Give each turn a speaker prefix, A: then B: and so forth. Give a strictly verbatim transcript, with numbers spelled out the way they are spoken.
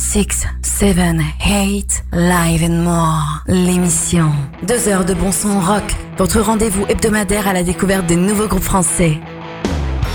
A: six, sept, huit, Live and More, l'émission. Deux heures de bon son rock, votre rendez-vous hebdomadaire à la découverte des nouveaux groupes français.